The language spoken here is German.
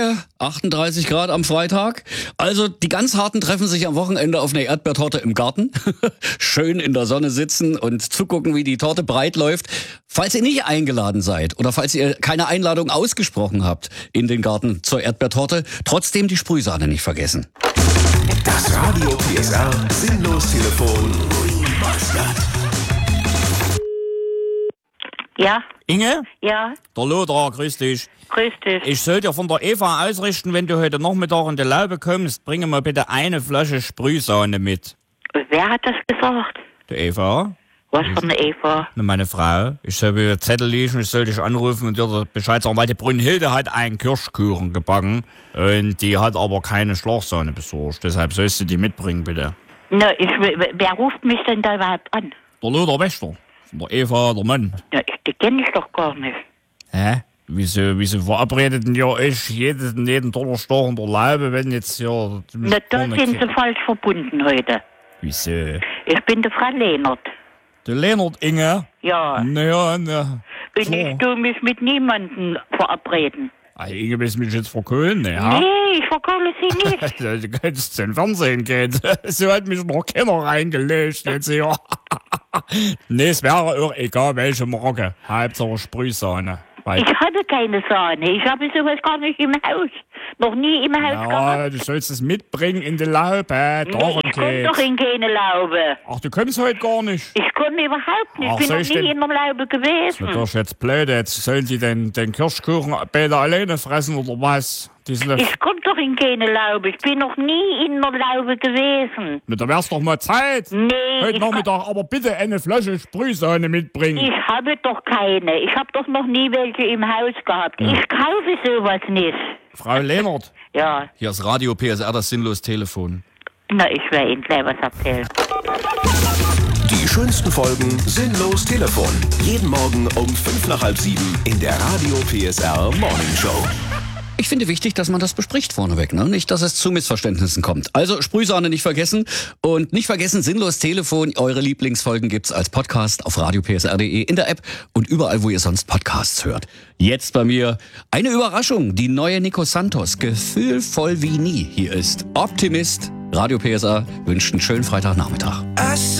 Tage, 38 Grad am Freitag. Also die ganz Harten treffen sich am Wochenende auf eine Erdbeertorte im Garten. Schön in der Sonne sitzen und zugucken, wie die Torte breit läuft. Falls ihr nicht eingeladen seid oder falls ihr keine Einladung ausgesprochen habt in den Garten zur Erdbeertorte, trotzdem die Sprühsahne nicht vergessen. Das Radio PSR Sinnlos-Telefon. Ja, Inge? ja, Der Lothar, grüß dich. grüß dich. Ich soll dir von der Eva ausrichten, wenn du heute Nachmittag in die Laube kommst, bringe mal bitte eine Flasche Sprühsahne mit. Wer hat das gesagt? Die Eva? Was für eine Eva? Meine Frau. Ich soll mir Zettel lesen, ich soll dich anrufen und dir Bescheid sagen, weil die Brünnhilde hat einen Kirschkuchen gebacken und die hat aber keine Schlagsahne besorgt. Deshalb sollst du die mitbringen, bitte. Na, wer ruft mich denn da überhaupt an? Der Lothar Wächter. Von der Eva, der Mann. Na, die kenne ich doch gar nicht. Hä? Wieso verabredet denn ihr euch jeden Donnerstag in der Laube, wenn jetzt hier... Na, da sind Sie falsch verbunden heute. Wieso? Ich bin die Frau Lehnert. Der Lehnert, Inge? Ja. Naja, Und ich tu mich mit niemandem verabreden. Inge, willst du mich jetzt verkohlen, ja? Nee, ich verkohle Sie nicht. Du könntest zum Fernsehen gehen. So hat mich noch keiner reingelöst jetzt hier. Nee, es wäre auch egal, welche Marke. Hauptsache Sprühsahne. Ich habe keine Sahne. Ich habe sowas gar nicht im Haus. Noch nie im Haus Ja, gehabt. du sollst es mitbringen in die Laube. Darum Ich komme doch geht's. in keine Laube. Ach, du kommst heute gar nicht. Ich komme überhaupt nicht. Ach, Ich soll bin ich noch nie denn- in der Laube Das gewesen. ist jetzt blöd. Jetzt sollen die den Kirschkuchen beide alleine fressen oder was? Ich komme doch in keine Laube. Ich bin noch nie in der Laube gewesen. Da wär's doch mal Zeit. Nee, Heute ich, Nachmittag aber bitte eine Flasche Sprühsahne mitbringen. ich habe doch keine. Ich habe doch noch nie welche im Haus gehabt. Ich kaufe sowas nicht. Frau Lehnert. Ja, Hier ist Radio PSR, das Sinnlos-Telefon. na, ich werde Ihnen gleich was erzählen. Die schönsten Folgen Sinnlos Telefon. Jeden Morgen um 6:55 in der Radio PSR Morning Show. Ich finde wichtig, dass man das bespricht vorneweg, ne? Nicht, dass es zu Missverständnissen kommt. Also Sprühsahne nicht vergessen und nicht vergessen, Sinnlos Telefon. Eure Lieblingsfolgen gibt's als Podcast auf radiopsr.de, in der App und überall, wo ihr sonst Podcasts hört. Jetzt bei mir eine Überraschung. Die neue Nico Santos, gefühlvoll wie nie. Hier ist Optimist. Radio PSR wünscht einen schönen Freitagnachmittag.